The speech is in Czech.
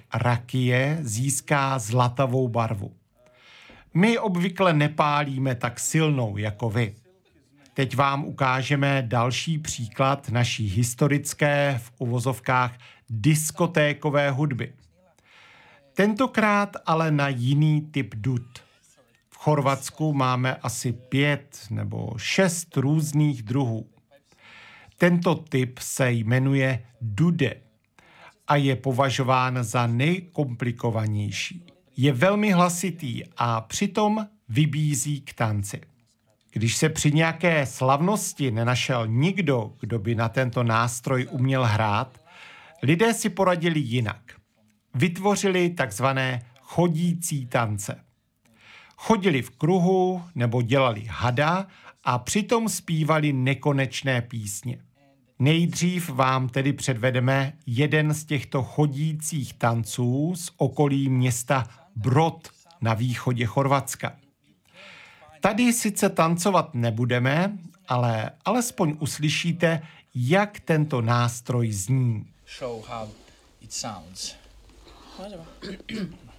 rakie získá zlatavou barvu. My obvykle nepálíme tak silnou jako vy. Teď vám ukážeme další příklad naší historické, v uvozovkách, diskotékové hudby. Tentokrát ale na jiný typ dud. V Chorvatsku máme asi 5 nebo 6 různých druhů. Tento typ se jmenuje dude a je považován za nejkomplikovanější. Je velmi hlasitý a přitom vybízí k tanci. Když se při nějaké slavnosti nenašel nikdo, kdo by na tento nástroj uměl hrát, lidé si poradili jinak. Vytvořili takzvané chodící tance. Chodili v kruhu nebo dělali hada a přitom zpívali nekonečné písně. Nejdřív vám tedy předvedeme jeden z těchto chodících tanců z okolí města Brod na východě Chorvatska. Tady sice tancovat nebudeme, ale alespoň uslyšíte, jak tento nástroj zní. Show how it sounds.